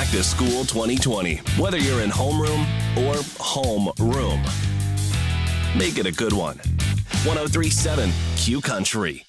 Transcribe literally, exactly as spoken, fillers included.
Back to School twenty twenty. Whether you're in homeroom or home room, make it a good one. one oh three point seven Q Country.